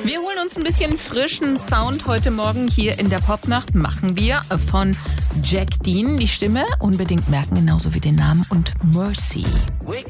Wir holen uns ein bisschen frischen Sound heute Morgen hier in der Popnacht. Machen wir von Jack Dean die Stimme. Unbedingt merken, genauso wie den Namen und Mercy.